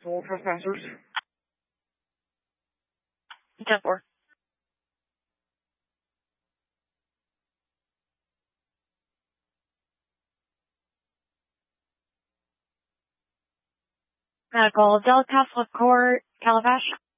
Sole trespassers. 10-4. Medical, Del Castle Court, Calabash.